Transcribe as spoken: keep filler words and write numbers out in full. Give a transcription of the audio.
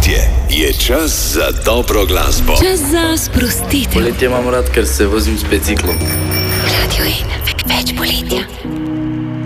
poletje. Je čas za dobro glasbo. Čas za sprostitev. Poletje imam rad, ker se vozim s biciklom. Radio ena, več poletja.